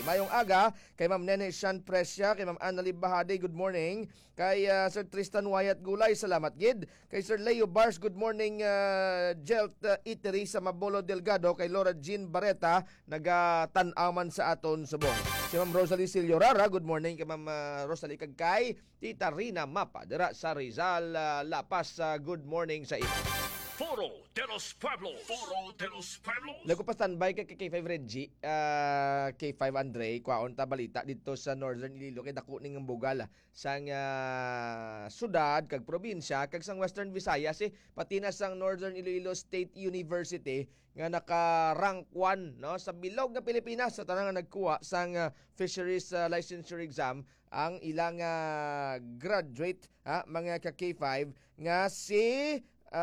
Mayong aga kay Ma'am Nene Sean Presya, kay Ma'am Annalyn Bahade, good morning. Kay Sir Tristan Wyatt Gulay, salamat gid. Kay Sir Leo Bars, good morning. Jelt Eatery sa Mabolo Delgado, kay Laura Jean Barreta, nagatanaman sa aton subong. Si Ma'am Rosalie Silyorara, good morning kay Ma'am Rosalie Kagkay. Tita Rina Mapa, dira sa Rizal, Lapas, good morning sa iyo. Foro de los Pueblos. Foro de los Pueblos. Lago pa standby kay K5 Reggie, K5 Andre, kwaon ta balita dito sa Northern Iloilo kay dako ning bugal sang syudad kag probinsya kag sang Western Visayas pati na sang Northern Iloilo State University nga naka-rank 1 no sa bilog nga Pilipinas sa tanang nagkuha sang fisheries licensure exam ang ilang graduate mga ka K5 nga si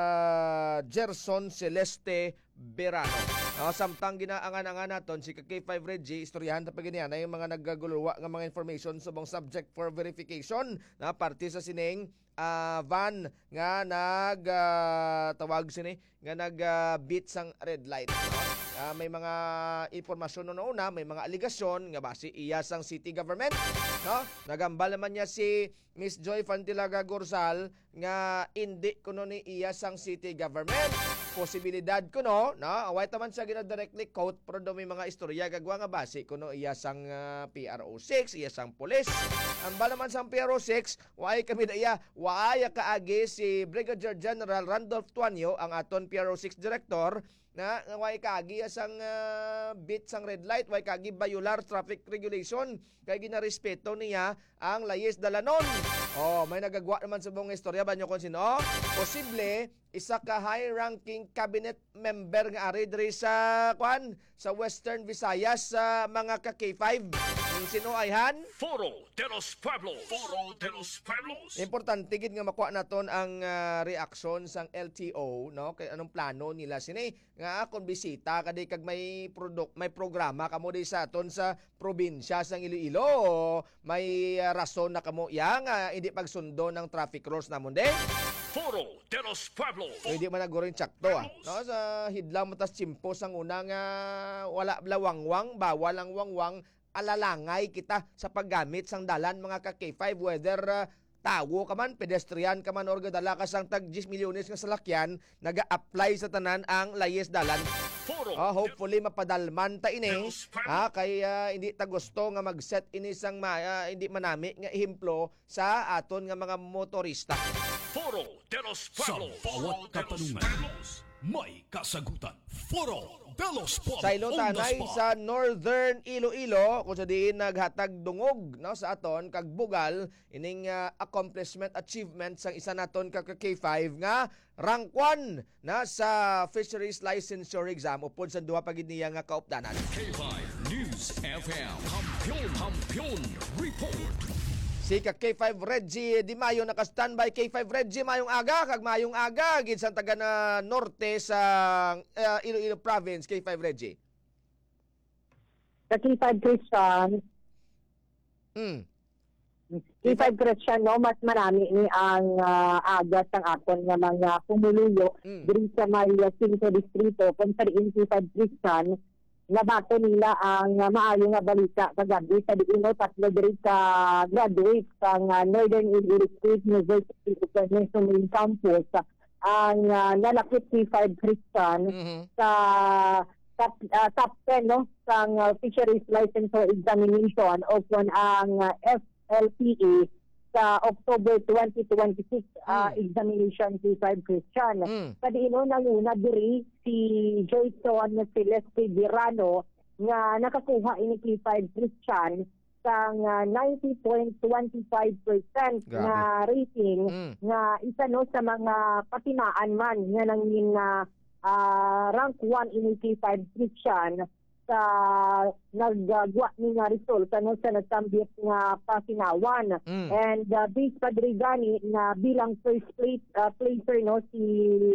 Gerson Celeste Berano. Samtang ginaangan-angan naton si K5 Reggie, istoryahan ta paginian ay mga naggaguluwa nga mga information subong subject for verification na parte sa sining van nga tawag sini nga beat sang red light. May mga impormasyon no una, may mga aligasyon nga base iya sang city government, no? Nagambal naman niya si Miss Joy Fantilaga Gorsal nga hindi kuno ni iya sang city government. Posibilidad kuno, no? Away taman siya gina-directly quote pero do may mga istorya gagwa nga base kuno iya sang PRO6, iya sang pulis. Ang balaman sang PRO6, waay kami na iya, waay kaagi si Brigadier General Randolph Tuanyo, ang aton PRO6 director, na way kagi asang bit sang red light, way kagi bayular traffic regulation kay ginarespeto niya ang layis dalanon. May nagagwa naman sa buong istorya banyo kung sino. Posible isa ka high ranking cabinet member nga ari diri sa Western Visayas sa mga ka K5. Sino ayhan? Foro de los Pueblos. Foro de los Pueblos. Importante gid nga makuha naton ang reaksyon sang LTO, no? Kay anong plano nila sini nga kung bisita kadi kag may programa kamo di sa aton sa probinsya sang Iloilo, may rason na kamo yang hindi pagsundo ng traffic rules namon de. Foro de los Pueblos. Hindi man nagorin tsakto no sa hidlang matas chimpo sang unang wala blawangwang, bawal ang wangwang, alalangay kita sa paggamit sang dalan mga ka K5 whether tawo ka man, pedestrian ka man or gadala ka sang tag 10 milyones nga salakyan, naga-apply sa tanan ang layes dalan. Hopefully mapadalman ta ini kay hindi ta gusto nga mag-set ini sang hindi manami nga ehemplo sa aton nga mga motorista. Foro de los Pueblos. Sa bawat katanungan, may kasagutan. Foro de los Pueblos. Sa ilotanay sa Northern Iloilo, kung sa diin naghatag dungog no, sa aton, kag bugal, ining accomplishment, achievement sang isa naton kag K5 nga rank 1 na sa fisheries licensure exam upod sa duha pagid niya nga kaupdanan. K5 News FM. Kampiyon Report. Si K5 Reggie Di Mayo naka-standby. K5 Reggie, mayong aga kag mayong aga gid sa taga na norte sa Iloilo province. K5 Reggie. Sa K5 Christian. K5 Christian, no, mas marami ni ang agas ng aton nga mga pumuluyo diri sa may 5 distrito kung sa K5 Christian. Nabato nila ang maayo nga balita kagabi sa diino tatlo diri ka graduate sang Northern Iloilo State University sa main campus ang nalakip K5 Christian sa top 10 no sang fisheries licensure examination o kung ang FLPE sa October 2026 examination K5 Christian. Kadiino nanguna diri si Jason Celeste Berano nga nakakuha ini K5 Christian sang 90.25% na rating nga isa no sa mga patinaan man nga nangin rank 1 ini K5 Christian sa naggagwa ni nga result ano sa nagtambit nga pasinawan and based pa diri gani na bilang first placer no si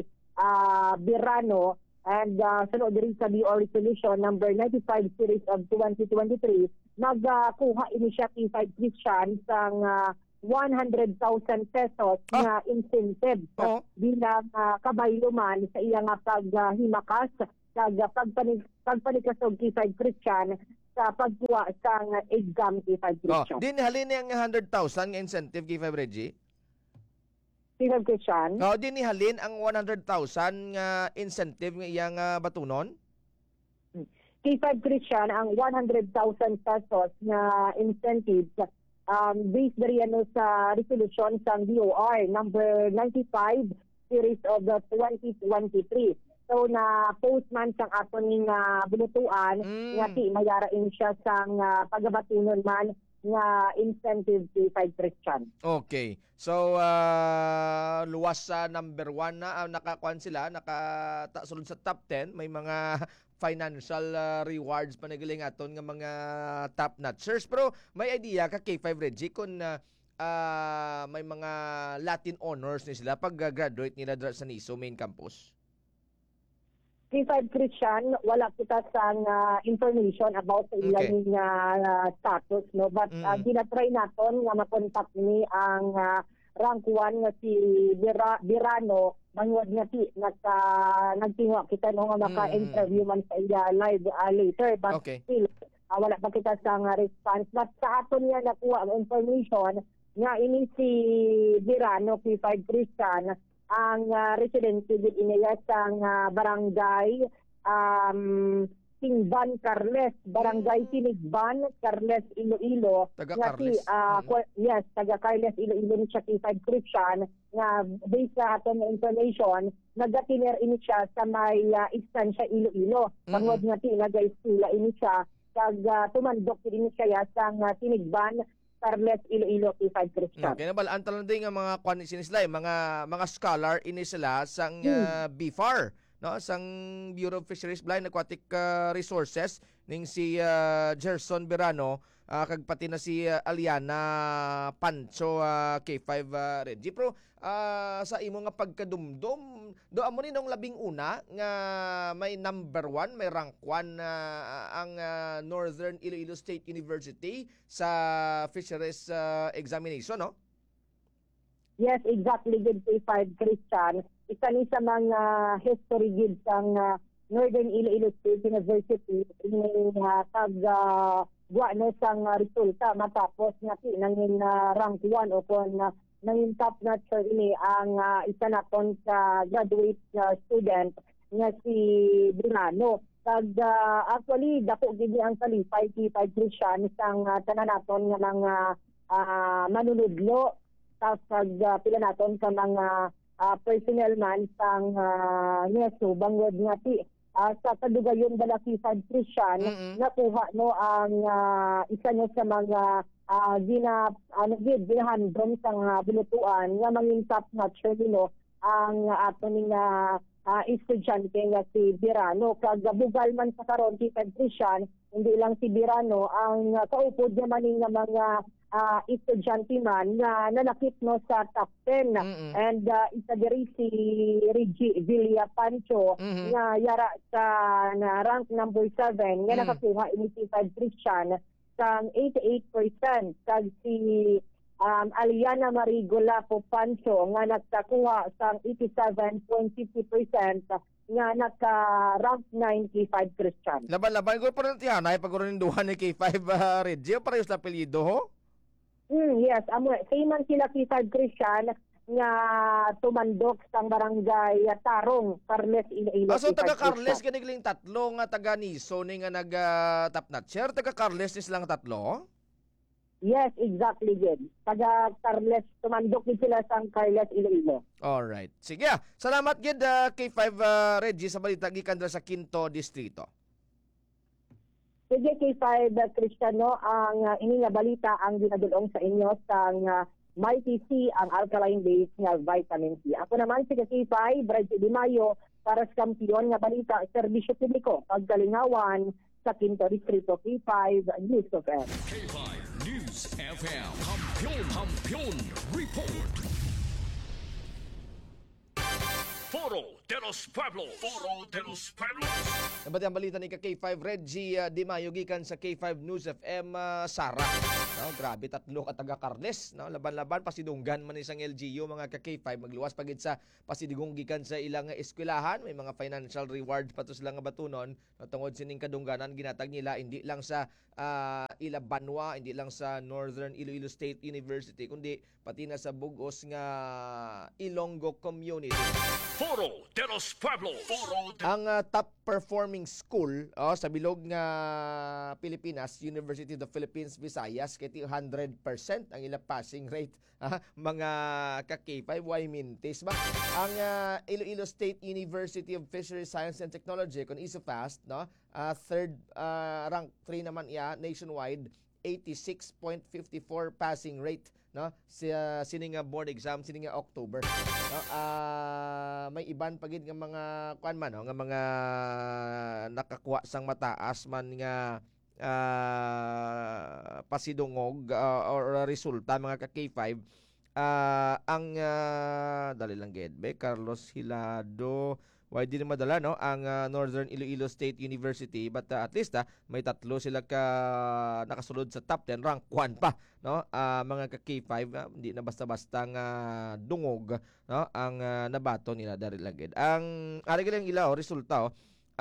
Berano and sunod diri sa BO Resolution number 95 series of 2023 nagkuha ini siya K5 Christian sang 100,000 pesos na incentive bilang kabaylo man sa iyang paghimakas kag pagpanikasog K5 Christian sa pagkuha sa exam K5 Christian. Din halin ang 100,000 nga incentive K5 Reggie. K5 Christian. Din halin ang 100,000 nga incentive nga iyang batunon. K5 Christian ang 100,000 pesos na incentive based na rin sa resolution sa DOR number 95 series of the 2023. So na postman sang ato ning binutuan nga ti mayarain siya sang pagabatunon man nga incentive K5 Christian. Okay. So luwas sa number 1 na nakakuan sila, nakatasulod sa top 10, may mga financial rewards pa nagaling aton nga mga top notchers. Pero may idea ka K5 Reggie kung may mga Latin honors ni sila pag graduate nila sa NISO main campus? K5 Christian, wala kita sang information about sa ilang status, no? But ginatry naton nga makontak ni ang rank 1 nga si Birano, mangwad nga ti nagtingwa kita no nga maka-interview man sa iya live later. But still, wala pa kita sang response. But sa aton nga nakuha ang information nga ini si Birano, K5 Christian, ang residente din iniya sang barangay Tingban, Carles, barangay Tinigban, Carles, Iloilo. Taga Carles. Yes, taga Carles, Iloilo ni siya K5 Christian nga based sa aton information nagatiner ini siya sa may istansya Iloilo. Pangod nga ti nagaistila ini siya kag tumandok ini siya sang Tinigban, Carles, Iloilo, K5 Christian. Okay, nabalaan talang din nga mga kwan sila, mga scholar ini sila sang BFAR, no, sang Bureau of Fisheries, Blind Aquatic Resources ning si Gerson Birano kag pati na si Aliana Pancho K5 Reggie. Pero sa imo nga pagkadumdum, do amo ni nung labing una nga may number 1, may rank 1 ang Northern Iloilo State University sa fisheries examination, no? Yes, exactly. Good K5 Christian. Isa ni sa mga history gid sang Northern Iloilo State University ini guwa no sang resulta matapos nga ti nangin rank 1 o kon nangin top notcher ini ang isa naton sa graduate student nga si Birano. Kag actually dako gid ang kalipay K5 Christian sang tanan naton nga mga manunudlo kag pila naton sa mga personnel man sang NESO bangod nga ti sa kadugayon bala K5 Christian nakuha no ang isa niya sa mga ginahandom sang binutuan nga mangin top notcher nino ang ato ning estudyante nga si Birano. Kag bugal man sa karon K5 Christian, hindi lang si Birano ang kaupod niya maning nga mga estudyante man nga nanakit no sa top 10 and isa diri si Reggie Villa Pancho nga yara sa rank number 7 nga nakakuha ini si K5 Christian sang 88%. Kag si Aliana Marigola Pancho nga nakakuha sang 87.50% nga naka-rank 9 K5 Christian. Laban-laban ko pa rin tiyanay pag rin duhan ni K5 Reggie o parehas na apelyido ho? Yes, same man sila K5 Christian nga tumandok sang barangay Tarong, Carles, Iloilo. So taga Carles ganigling tatlo nga taga NISO ni nga nag top notcher, taga Carles ni silang tatlo? Yes, exactly good. Taga Carles, tumandok din sila sang Carles, Iloilo. Alright. Sige, salamat gid K5 Reggie sa balita gikan sa Quinto Distrito. Sige K5 Cristiano, ang ini nga balita ang ginadulong sa inyo sang Mighty C, ang alkaline base nga vitamin C. Ako naman si K5 Reggie Di Mayo para sa kampiyon nga balita serbisyo publiko pagkalingawan sa Quinto Distrito. K5 News of FM. K5 News FM. Kampiyon Report. Foro de los Pueblos. Foro de los Pueblos. Nabat ang balita ni K5 Reggie Di Mayo gikan sa K5 News FM Sara. No, grabe tatlo ka taga Carles, no? Laban-laban pasidunggan man isang LGU mga ka K5 magluwas pagid sa pasidigong gikan sa ilang eskwelahan, may mga financial rewards pa to sila nga batunon no, tungod sining kadungganan ginatag nila hindi lang sa Ila Banwa, hindi lang sa Northern Iloilo State University kundi pati na sa bugos nga Ilonggo Community. Foro de los Pueblos. Foro de... Ang top performing school sa bilog nga Pilipinas, University of the Philippines, Visayas, kiti 100% ang ila passing rate. Mga ka-K5, why mintis ba? Ang Iloilo State University of Fisheries Science and Technology, kung ISOFAST, no? Third rank 3 naman nationwide, 86.54 passing rate, no, sining nga board exam sining nga October, no. May iban pagid nga mga kuan man, no, nga mga nakakuha sang mataas man nga pasidungog or resulta mga ka K5. Ang dali lang gedbe Carlos Hilado why di na madala no ang Northern Iloilo State University but at least may tatlo sila ka nakasulod sa top 10 rank 1 pa no mga ka K5 hindi na basta-basta nga dungog no ang nabato nila dari lagid ang ari lang ilaw resulta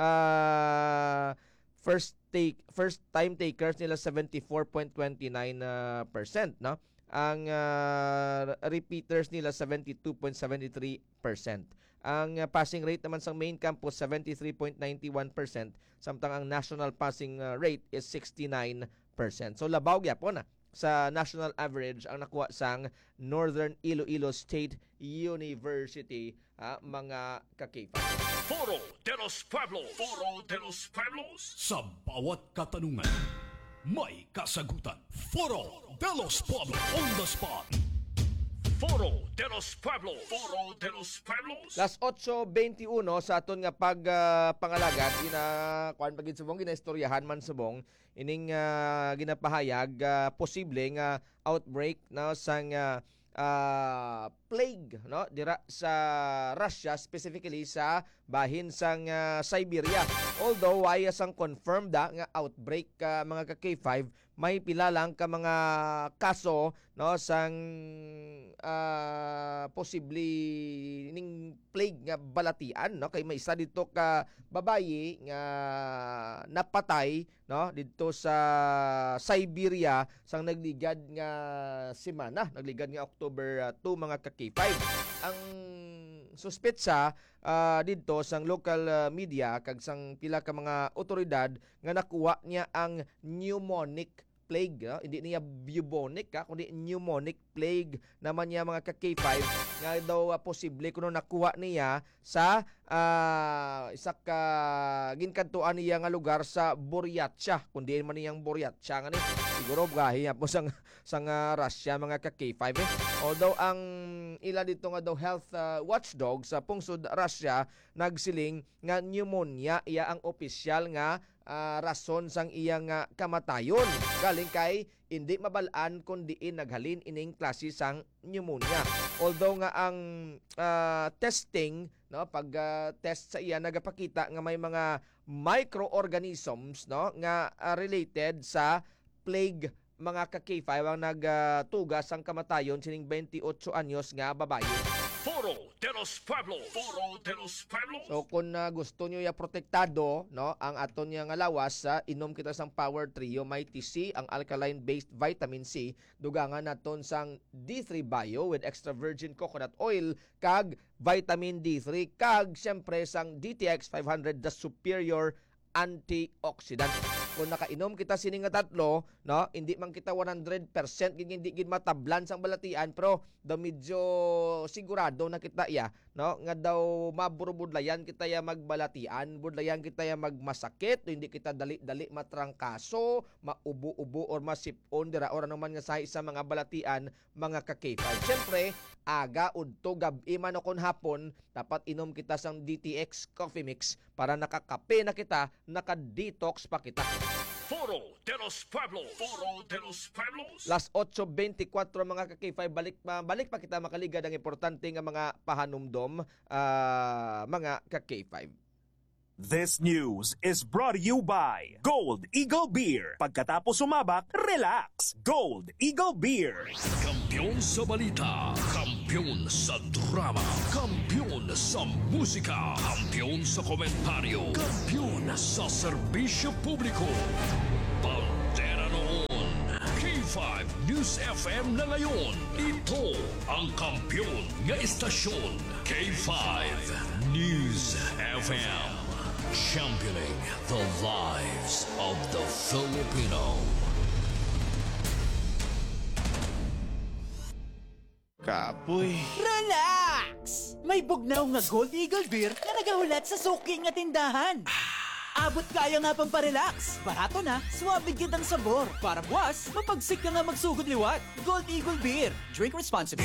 first time takers nila 74.29% no ang repeaters nila 72.73%. Ang passing rate naman sa main campus 73.91%, samtang ang national passing rate is 69%. So labaw gyapon sa national average ang nakuha sang Northern Iloilo State University mga ka-K5. Foro de los Pueblos. Foro de los Pueblos. Sa bawat katanungan, may kasagutan. Foro de los Pueblos on the spot. Foro de los Pueblos. Foro de los Pueblos. Las 8:21 sa aton nga pangalagat kuan pagid subong ginaistoryahan man subong ining ginapahayag posible nga outbreak no sang plague no dira sa Russia, specifically sa bahin sang Siberia. Although ay sang confirmed nga outbreak mga ka K5, may pila lang ka mga kaso no sang possibly ning plague nga balatian no kay may isa dito ka babayi nga napatay no dito sa Siberia sang nagligad nga semana, nagligad nga October 2 mga ka K5. Ang suspetsa dito sang local media kag sang pila ka mga otoridad nga nakuha niya ang pneumonic plague, hindi niya bubonic kundi pneumonic plague naman niya mga ka-K5 nga daw posible kuno nakuha niya sa isa ka ginkantuan niya nga lugar sa Buryatia, kundi man niyang Buryatia nga ni siguro gahi po sang Russia mga ka-K5 although ang ila dito nga daw health watchdog sa pungsod Russia nagsiling nga pneumonia iya ang opisyal nga rason sang iyang kamatayon galing kay hindi mabalaan kundi naghalin ining klase sang pneumonia. Although nga ang testing no pag test sa iya nagapakita nga may mga microorganisms no nga related sa plague mga ka-K5 ang nagtugas ang kamatayon sining 28 anyos nga babae. Foro de los Pueblos. Foro de los Pueblos. So kung gusto nyo ya protektado no ang aton nga lawas inom kita sang Power Trio, may TC ang alkaline based vitamin C, dugangan naton sang D3 Bio with extra virgin coconut oil kag vitamin D3 kag syempre sang DTX 500 the superior antioxidant. Kung nakainom kita sining nga tatlo, no, hindi man kita 100% hindi gid matablan sang balatian pero daw medyo sigurado na kita no, nga daw maburubudlayan kita ya magbalatian, budlayan kita ya magmasakit, hindi kita dali-dali matrangkaso, maubo-ubo or masipon dira ora naman nga sa mga balatian mga ka-K5. Siyempre, aga udto gabi man o kon hapon dapat inom kita sang DTX Coffee Mix para nakakape na kita, naka-detox pa kita. Foro de los Pueblos. Foro de los Pueblos. Las 8:24 mga ka-K5, balik pa kita makaligad ang importante nga mga pahanumdom mga ka-K5. This news is brought to you by Gold Eagle Beer. Pagkatapos sumabak, relax. Gold Eagle Beer. Kampiyon sa balita, kampiyon sa drama, kampiyon sa musika, kampiyon sa komentaryo, kampiyon sa serbisyo publiko. Pantera noon, K5 News FM na ngayon. Ito ang kampiyon nga istasyon, K5 News FM. Championing the lives of the Filipino. Kapoy. Relax! May bugnaw nga Gold Eagle Beer na nagahulat sa suki nga tindahan. Abot kaya nga pang parelax. Barato na, suwabe gid ang sabor. Para buwas, mapagsik ka nga magsugod liwat. Gold Eagle Beer. Drink responsibly.